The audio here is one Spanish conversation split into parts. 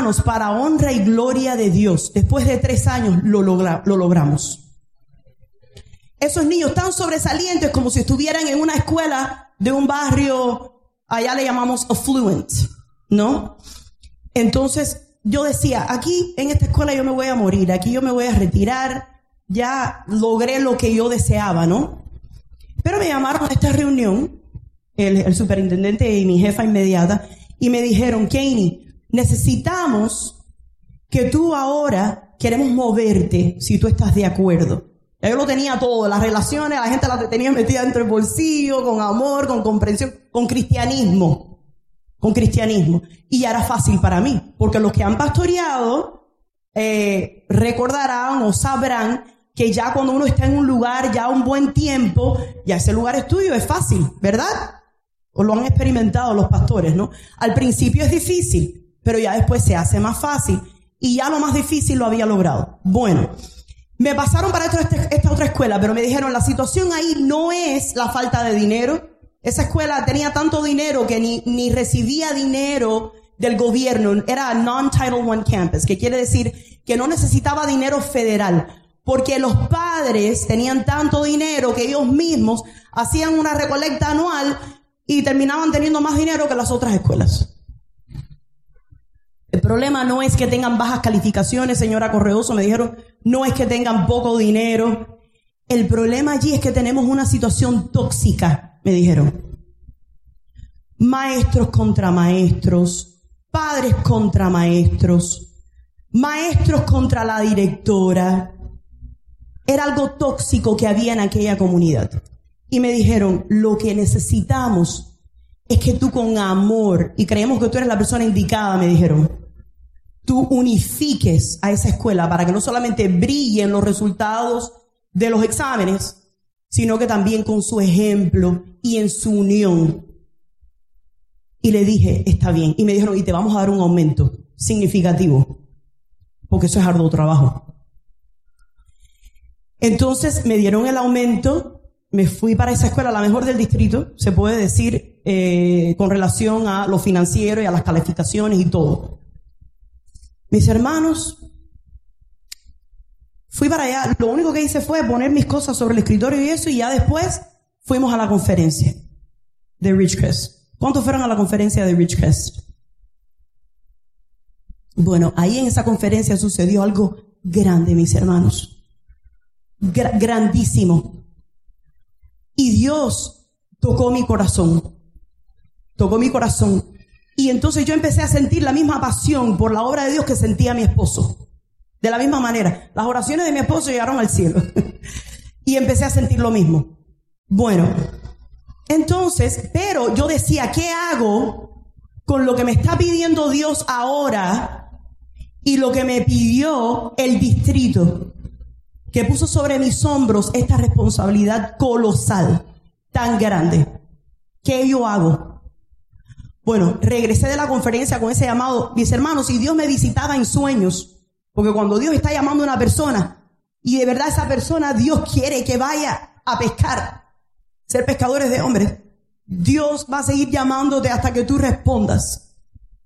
hermanos, para honra y gloria de Dios, después de 3 años lo logramos. Esos niños tan sobresalientes como si estuvieran en una escuela de un barrio, allá le llamamos affluent, ¿no? Entonces yo decía, aquí en esta escuela yo me voy a morir, aquí yo me voy a retirar, ya logré lo que yo deseaba, ¿no? Pero me llamaron a esta reunión, el superintendente y mi jefa inmediata, y me dijeron, Kanye, necesitamos que tú ahora, queremos moverte si tú estás de acuerdo. Ya yo lo tenía todo, las relaciones, la gente las tenía metida dentro del bolsillo, con amor, con comprensión, con cristianismo. Y ya era fácil para mí, porque los que han pastoreado recordarán o sabrán que ya cuando uno está en un lugar ya un buen tiempo, ya ese lugar es tuyo, es fácil, ¿verdad? O lo han experimentado los pastores, ¿no? Al principio es difícil, pero ya después se hace más fácil. Y ya lo más difícil lo había logrado. Bueno, me pasaron para esta otra escuela, pero me dijeron, la situación ahí no es la falta de dinero. Esa escuela tenía tanto dinero que ni recibía dinero del gobierno. Era non-Title I campus, que quiere decir que no necesitaba dinero federal. Porque los padres tenían tanto dinero que ellos mismos hacían una recolecta anual y terminaban teniendo más dinero que las otras escuelas. El problema no es que tengan bajas calificaciones, señora Correoso, me dijeron, no es que tengan poco dinero. El problema allí es que tenemos una situación tóxica, me dijeron. Maestros contra maestros, padres contra maestros, maestros contra la directora. Era algo tóxico que había en aquella comunidad. Y me dijeron, lo que necesitamos es que tú con amor, y creemos que tú eres la persona indicada, me dijeron, tú unifiques a esa escuela para que no solamente brillen los resultados de los exámenes, sino que también con su ejemplo y en su unión. Y le dije, está bien. Y me dijeron, y te vamos a dar un aumento significativo, porque eso es arduo trabajo. Entonces me dieron el aumento, me fui para esa escuela, la mejor del distrito, se puede decir, con relación a lo financiero y a las calificaciones y todo. Mis hermanos, fui para allá, lo único que hice fue poner mis cosas sobre el escritorio y eso, y ya después fuimos a la conferencia de Ridgecrest. ¿Cuántos fueron a la conferencia de Ridgecrest? Bueno, ahí en esa conferencia sucedió algo grande, mis hermanos. Grandísimo. Y Dios tocó mi corazón. Y entonces yo empecé a sentir la misma pasión por la obra de Dios que sentía mi esposo. De la misma manera. Las oraciones de mi esposo llegaron al cielo. Y empecé a sentir lo mismo. Bueno, entonces, pero yo decía, ¿qué hago con lo que me está pidiendo Dios ahora y lo que me pidió el distrito? Que puso sobre mis hombros esta responsabilidad colosal, tan grande. ¿Qué yo hago? Bueno, regresé de la conferencia con ese llamado. Mis hermanos, y Dios me visitaba en sueños, porque cuando Dios está llamando a una persona, y de verdad esa persona, Dios quiere que vaya a pescar, ser pescadores de hombres, Dios va a seguir llamándote hasta que tú respondas.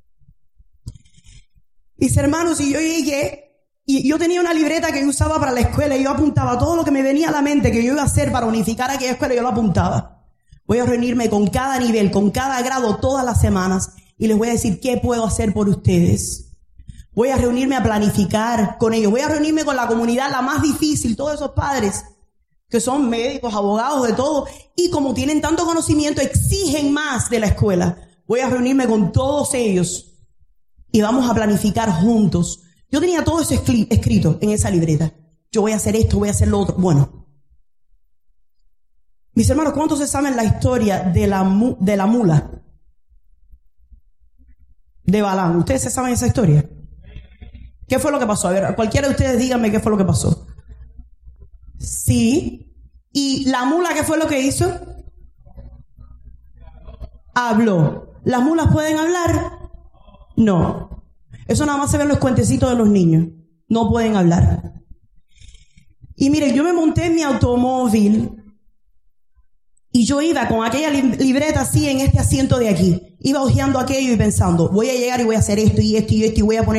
Mis hermanos, y yo llegué, y yo tenía una libreta que yo usaba para la escuela y yo apuntaba todo lo que me venía a la mente que yo iba a hacer para unificar aquella escuela, yo lo apuntaba. Voy a reunirme con cada nivel, con cada grado todas las semanas y les voy a decir qué puedo hacer por ustedes. Voy a reunirme a planificar con ellos. Voy a reunirme con la comunidad, la más difícil, todos esos padres que son médicos, abogados, de todo. Y como tienen tanto conocimiento, exigen más de la escuela. Voy a reunirme con todos ellos y vamos a planificar juntos. Yo tenía todo eso escrito en esa libreta. Yo voy a hacer esto, voy a hacer lo otro. Bueno. Mis hermanos, ¿cuántos se saben la historia de la mula? De Balaam. ¿Ustedes se saben esa historia? ¿Qué fue lo que pasó? A ver, cualquiera de ustedes díganme qué fue lo que pasó. Sí. ¿Y la mula qué fue lo que hizo? Habló. ¿Las mulas pueden hablar? No. Eso nada más se ve en los cuentecitos de los niños. No pueden hablar. Y miren, yo me monté en mi automóvil y yo iba con aquella libreta así en este asiento de aquí. Iba hojeando aquello y pensando, voy a llegar y voy a hacer esto y esto y esto y voy a poner